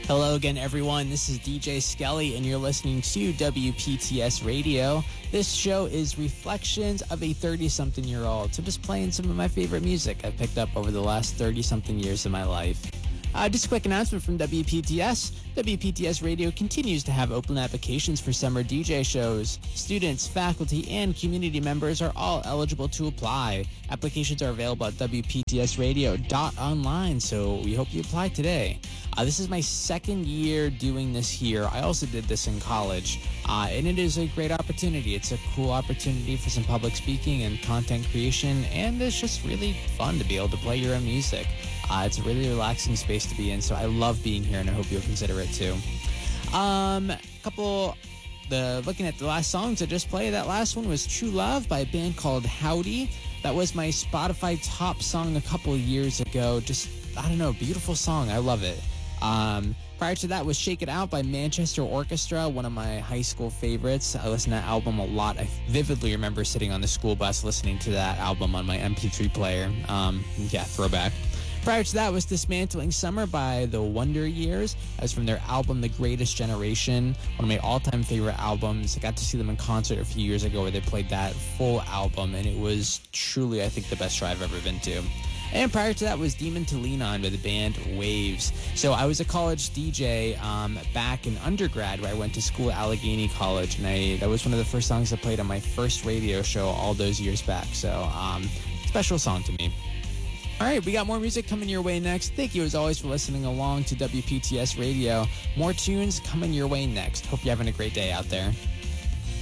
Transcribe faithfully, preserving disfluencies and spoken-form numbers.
Hello again, everyone. This is D J Skelly, and you're listening to W P T S Radio. This show is reflections of a thirty-something-year-old, so just playing some of my favorite music I've picked up over the last thirty-something years of my life. Uh, just a quick announcement from W P T S. W P T S Radio continues to have open applications for summer D J shows. Students, faculty, and community members are all eligible to apply. Applications are available at W P T S radio dot online, so we hope you apply today. Uh, this is my second year doing this here. I also did this in college, uh, and it is a great opportunity. It's a cool opportunity for some public speaking and content creation, and it's just really fun to be able to play your own music. Uh, it's a really relaxing space to be in, so I love being here, and I hope you'll consider it too. Um, a couple, the looking at the last songs I just played, that last one was True Love by a band called Howdy. That was my Spotify top song a couple years ago. Just, I don't know, beautiful song. I love it. Um, prior to that was Shake It Out by Manchester Orchestra, one of my high school favorites. I listened to that album a lot. I vividly remember sitting on the school bus listening to that album on my M P three player. Um, yeah, throwback. Prior to that was Dismantling Summer by The Wonder Years. That was from their album The Greatest Generation, one of my all-time favorite albums. I got to see them in concert a few years ago where they played that full album, and it was truly, I think, the best show I've ever been to. And prior to that was Demon to Lean On by the band Waves. So I was a college D J um, back in undergrad where I went to school at Allegheny College, and I that was one of the first songs I played on my first radio show all those years back. So um, special song to me. All right, we got more music coming your way next. Thank you, as always, for listening along to W P T S Radio. More tunes coming your way next. Hope you're having a great day out there.